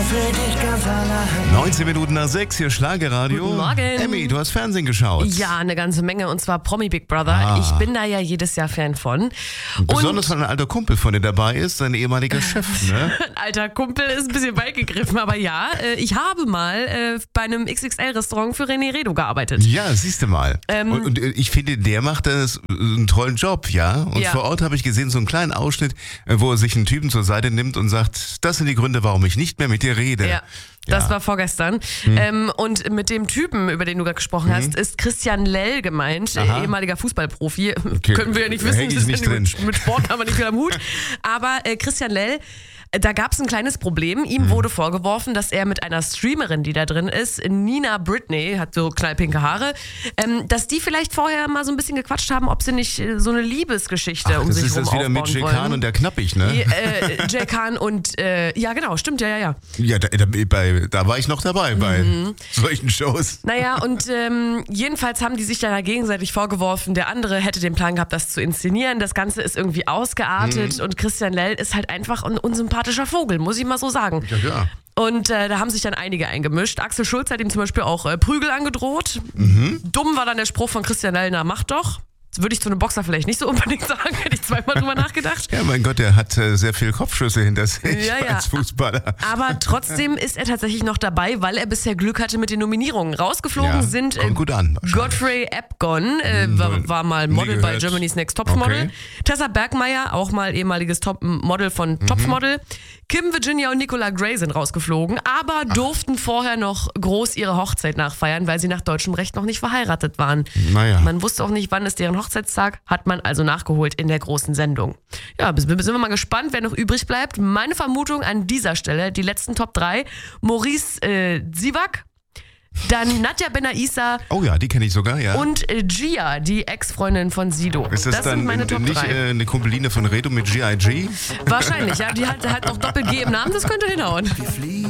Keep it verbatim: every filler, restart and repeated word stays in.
für dich ganz allein. neunzehn Minuten nach sechs, hier Schlagerradio. Guten Morgen. Emmy, du hast Fernsehen geschaut. Ja, eine ganze Menge, und zwar Promi Big Brother. Ah. Ich bin da ja jedes Jahr Fan von. Besonders, wenn ein alter Kumpel von dir dabei ist, sein ehemaliger Chef, ne? Ein alter Kumpel ist ein bisschen weit gegriffen, aber ja, äh, ich habe mal äh, bei einem X X L-Restaurant für René Redo gearbeitet. Ja, siehst du mal. Ähm, und, und ich finde, der macht das einen tollen Job, ja. Und Ja. vor Ort habe ich gesehen, so einen kleinen Ausschnitt, äh, wo er sich einen Typen zur Seite nimmt und sagt, das sind die Gründe, warum ich nicht mehr mit dir rede. Ja. Das Ja. war vorgestern. Hm. Ähm, und mit dem Typen, über den du gerade gesprochen hast, ist Christian Lell gemeint, Aha. äh, ehemaliger Fußballprofi. Okay. Können wir ja nicht Da wissen, häng ich das nicht ist ja drin. mit, mit Sport haben wir nicht viel am Hut. Aber äh, Christian Lell, äh, da gab es ein kleines Problem. Ihm Hm. wurde vorgeworfen, dass er mit einer Streamerin, die da drin ist, Nina Britney, hat so knallpinke Haare, ähm, dass die vielleicht vorher mal so ein bisschen gequatscht haben, ob sie nicht äh, so eine Liebesgeschichte Ach, um das sich ist rum das wieder mit aufbauen Jay wollen. Khan und der Knappig, ne? Die, äh, Jay Khan und, äh, ja genau, stimmt, ja, ja, ja. Ja, da, da, bei, da war ich noch dabei bei Mhm. solchen Shows. Naja, und ähm, jedenfalls haben die sich dann gegenseitig vorgeworfen, der andere hätte den Plan gehabt, das zu inszenieren. Das Ganze ist irgendwie ausgeartet und Christian Lell ist halt einfach ein unsympathischer Vogel, muss ich mal so sagen. Ja, ja. Und äh, da haben sich dann einige eingemischt. Axel Schulz hat ihm zum Beispiel auch äh, Prügel angedroht. Dumm war dann der Spruch von Christian Lell, na mach doch. Das würde ich zu einem Boxer vielleicht nicht so unbedingt sagen, hätte ich zweimal drüber nachgedacht. Ja, mein Gott, der hat äh, sehr viel Kopfschüsse hinter sich Ja, ja. als Fußballer. Aber trotzdem ist er tatsächlich noch dabei, weil er bisher Glück hatte mit den Nominierungen. Rausgeflogen Ja, sind kommt gut an, wahrscheinlich. Godfrey Epgon, äh, war, war mal Model nie bei gehört. Germany's Next Topmodel. Okay. Tessa Bergmeier, auch mal ehemaliges Top-Model von Mhm. Topmodel. Kim Virginia und Nicola Gray sind rausgeflogen, aber durften vorher noch groß ihre Hochzeit nachfeiern, weil sie nach deutschem Recht noch nicht verheiratet waren. Naja. Man wusste auch nicht, wann ist deren Hochzeitstag, hat man also nachgeholt in der großen Sendung. Ja, sind wir mal gespannt, wer noch übrig bleibt. Meine Vermutung an dieser Stelle, die letzten Top drei, Maurice äh, Zivak, dann Nadja Benaissa Oh ja, die kenne ich sogar, ja. und äh, Gia, die Ex-Freundin von Sido. ist das, dann sind meine Top nicht drei. äh, eine Kumpeline von Redo mit G I G? Wahrscheinlich, ja. Die hat halt noch Doppel-G im Namen, das könnte hinhauen. Wir fliegen